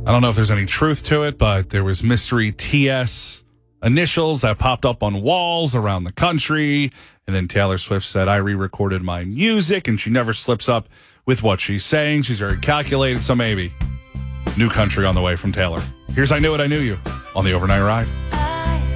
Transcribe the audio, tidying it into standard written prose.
I don't know if there's any truth to it, but there was mystery TS initials that popped up on walls around the country. And then Taylor Swift said, I re-recorded my music, and she never slips up with what she's saying. She's very calculated, so maybe new country on the way from Taylor. Here's I Knew It, I Knew You on the Overnight Ride.